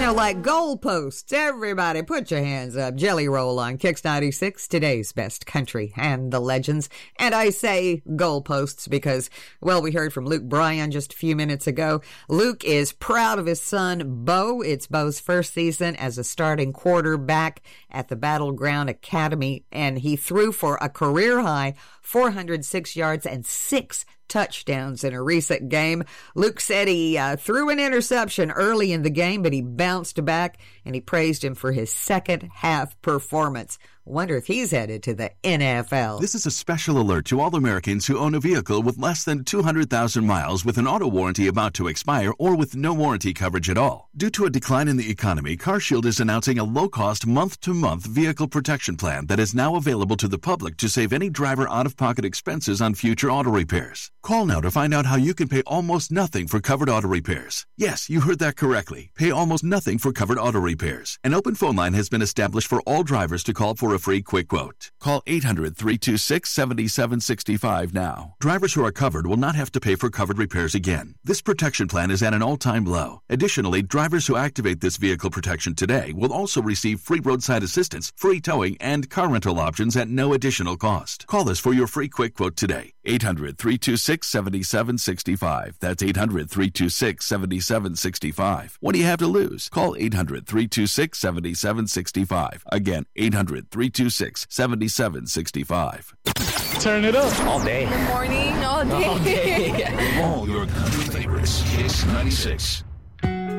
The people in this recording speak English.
like goalposts. Everybody put your hands up. Jelly Roll on Kicks 96, today's best country and the legends. And I say goalposts because, well, we heard from Luke Bryan just a few minutes ago. Luke is proud of his son, Bo. It's Bo's first season as a starting quarterback at the Battleground Academy, and he threw for a career-high 406 yards and 6 touchdowns in a recent game. Luke said he threw an interception early in the game, but he bounced back, and he praised him for his second half performance. Wonder if he's headed to the NFL. This is a special alert to all Americans who own a vehicle with less than 200,000 miles with an auto warranty about to expire or with no warranty coverage at all. Due to a decline in the economy, CarShield is announcing a low-cost month-to-month vehicle protection plan that is now available to the public to save any driver out-of-pocket expenses on future auto repairs. Call now to find out how you can pay almost nothing for covered auto repairs. Yes, you heard that correctly. Pay almost nothing for covered auto repairs. An open phone line has been established for all drivers to call for a free quick quote. Call 800-326-7765 now. Drivers who are covered will not have to pay for covered repairs again. This protection plan is at an all-time low. Additionally, drivers who activate this vehicle protection today will also receive free roadside assistance, free towing, and car rental options at no additional cost. Call us for your free quick quote today. 800-326-7765. That's 800-326-7765. What do you have to lose? Call 800-326-7765. Again, 800-326-7765. Turn it up. All day. Good morning, all day. All day. All your country favorites. Kiss 96.